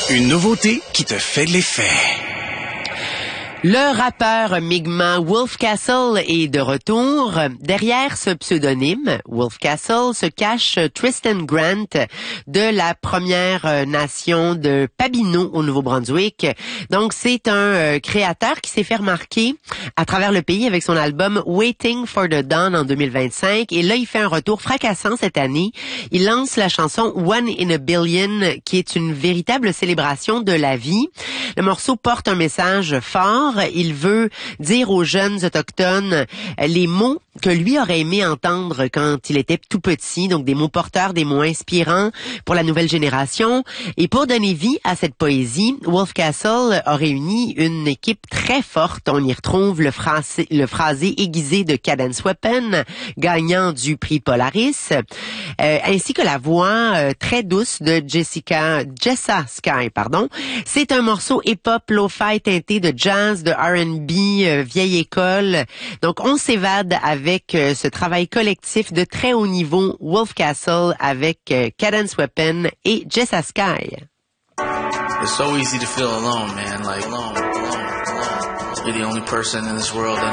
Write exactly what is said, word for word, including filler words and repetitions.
Une nouveauté qui te fait de l'effet. Le rappeur Mi'kmaq Wolf Castle est de retour. Derrière ce pseudonyme, Wolf Castle, se cache Tristan Grant de la Première Nation de Pabineau au Nouveau-Brunswick. Donc, c'est un euh, créateur qui s'est fait remarquer à travers le pays avec son album Waiting for the Dawn en deux mille vingt-cinq. Et là, il fait un retour fracassant cette année. Il lance la chanson One in a Billion, qui est une véritable célébration de la vie. Le morceau porte un message fort. Il veut dire aux jeunes autochtones les mots que lui aurait aimé entendre quand il était tout petit, donc des mots porteurs, des mots inspirants pour la nouvelle génération. Et pour donner vie à cette poésie, Wolf Castle a réuni une équipe très forte. On y retrouve le phrasé, le phrasé aiguisé de Cadence Weapon, gagnant du prix Polaris, euh, ainsi que la voix euh, très douce de Jessica, Jessa Sky, pardon. C'est un morceau hip-hop, lo-fi teinté de jazz, de R and B, euh, vieille école. Donc, on s'évade avec euh, ce travail collectif de très haut niveau, Wolf Castle avec euh, Cadence Weapon et Jessa Sky. It's so easy to feel alone, man. Like, alone, alone, alone. You're the only person in this world that